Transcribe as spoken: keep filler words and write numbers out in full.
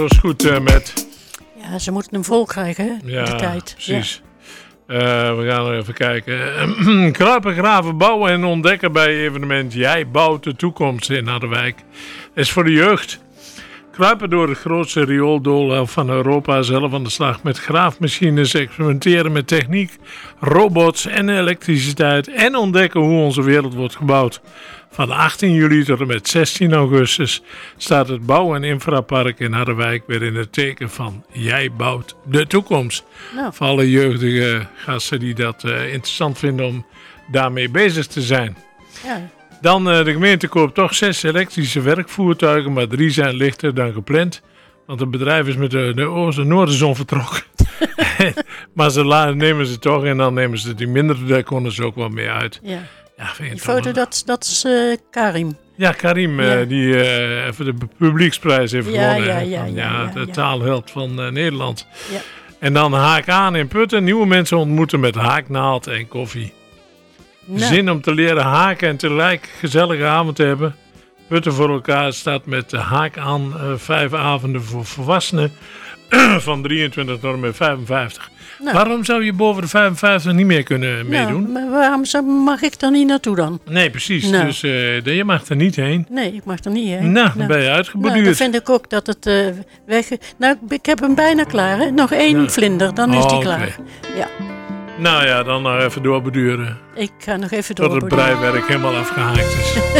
Dat is goed uh, met... Ja, ze moeten hem vol krijgen, hè, ja, de tijd. Precies. Ja. Uh, we gaan even kijken. Kruipen, graven, bouwen en ontdekken bij evenement Jij bouwt de toekomst in Harderwijk. Dat is voor de jeugd. Kruipen door het grootste riooldoolhof van Europa, zelf aan de slag met graafmachines, experimenteren met techniek, robots en elektriciteit en ontdekken hoe onze wereld wordt gebouwd. Van achttien juli tot en met zestien augustus staat het Bouw- en Infrapark in Harderwijk weer in het teken van Jij bouwt de toekomst. Nou. Voor alle jeugdige gasten die dat uh, interessant vinden om daarmee bezig te zijn. Ja. Dan uh, de gemeente koopt toch zes elektrische werkvoertuigen, maar drie zijn lichter dan gepland. Want het bedrijf is met de, de oosten noorderzon vertrokken. Maar ze la- nemen ze toch en dan nemen ze die minder, daar konden ze ook wel mee uit. Ja. Ja, vind die foto, een... dat, dat is uh, Karim. Ja, Karim, ja. Uh, die uh, even de publieksprijs heeft ja, gewonnen. Ja, ja, ja, ja, ja, de ja. taalheld van uh, Nederland. Ja. En dan haak aan in Putten. Nieuwe mensen ontmoeten met haaknaald en koffie. Nou. Zin om te leren haken en tegelijk gezellige avond te hebben. Putten voor elkaar staat met de haak aan uh, vijf avonden voor volwassenen van drieëntwintig tot en met vijfenvijftig. Nou. Waarom zou je boven de vijfenvijftig niet meer kunnen meedoen? Nou, maar waarom zou, mag ik er niet naartoe dan? Nee, precies. Nou. Dus uh, je mag er niet heen. Nee, ik mag er niet heen. Nou, dan nou. ben je uitgeborduurd. Nou, dan vind ik ook dat het uh, weg... Nou, ik heb hem bijna klaar, hè. Nog één ja. vlinder, dan is oh, die okay. klaar. Ja. Nou ja, dan nog even doorbeduren. Ik ga nog even doorbeduren. Tot het breiwerk helemaal afgehaakt is.